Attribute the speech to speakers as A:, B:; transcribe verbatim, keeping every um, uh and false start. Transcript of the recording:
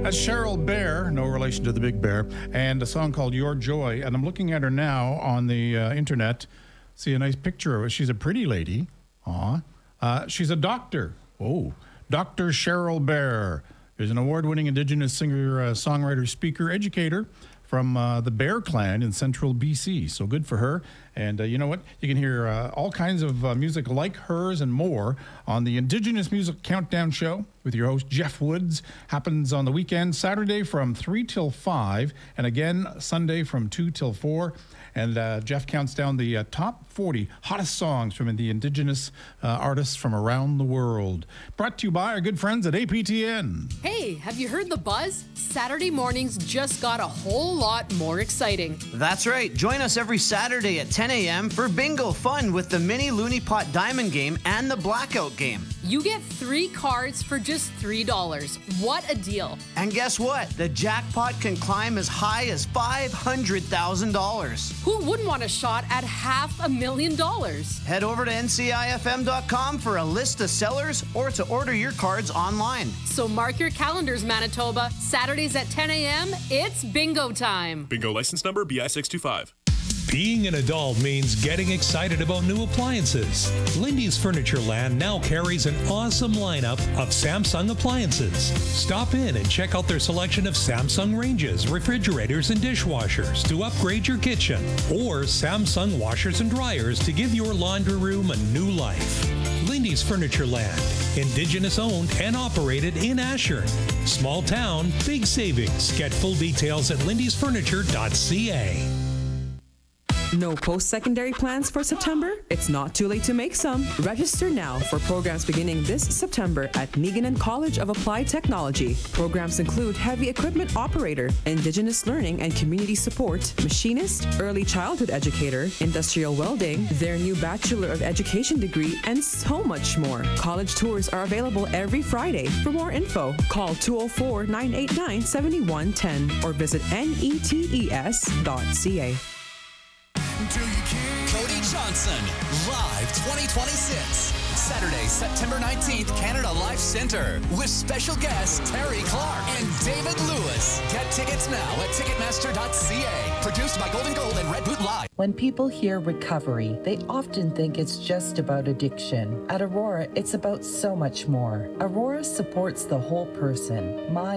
A: That's Cheryl Bear, no relation to the Big Bear, and a song called Your Joy. And I'm looking at her now on the uh, internet. See a nice picture of her. She's a pretty lady. Aw. Uh, she's a doctor. Oh, Doctor Cheryl Bear is an award-winning Indigenous singer, uh, songwriter, speaker, educator from uh, the Bear Clan in central B C. So good for her. And uh, you know what? You can hear uh, all kinds of uh, music like hers and more on the Indigenous Music Countdown Show with your host, Jeff Woods. Happens on the weekend, Saturday from three till five, and again, Sunday from two till four. And uh, Jeff counts down the uh, top forty hottest songs from the Indigenous uh, artists from around the world. Brought to you by our good friends at A P T N.
B: Hey, have you heard the buzz? Saturday mornings just got a whole lot more exciting.
C: That's right. Join us every Saturday at ten a.m. for bingo fun with the mini Looney Pot Diamond game and the Blackout game.
B: You get three cards for just three dollars. What a deal.
C: And guess what? The jackpot can climb as high as five hundred thousand dollars.
B: Who wouldn't want a shot at half a million dollars?
C: Head over to N C I F M dot com for a list of sellers or to order your cards online.
B: So mark your calendars, Manitoba. Saturdays at ten a.m., it's bingo time.
D: Bingo license number B I six two five.
E: Being an adult means getting excited about new appliances. Lindy's Furniture Land now carries an awesome lineup of Samsung appliances. Stop in and check out their selection of Samsung ranges, refrigerators, and dishwashers to upgrade your kitchen, or Samsung washers and dryers to give your laundry room a new life. Lindy's Furniture Land, Indigenous owned and operated in Ashern. Small town, big savings. Get full details at lindys furniture dot c a.
F: No post-secondary plans for September? It's not too late to make some. Register now for programs beginning this September at Meaganan College of Applied Technology. Programs include heavy equipment operator, Indigenous learning and community support, machinist, early childhood educator, industrial welding, their new Bachelor of Education degree, and so much more. College tours are available every Friday. For more info, call two oh four, nine eight nine, seven one one oh or visit netes dot c a.
G: Cody Johnson, live twenty twenty-six. Saturday, September nineteenth, Canada Life Centre, with special guests Terry Clark and David Lewis. Get tickets now at ticketmaster dot c a. Produced by Golden Gold and Red Boot Live.
H: When people hear recovery, they often think it's just about addiction. At Aurora, it's about so much more. Aurora supports the whole person, mind,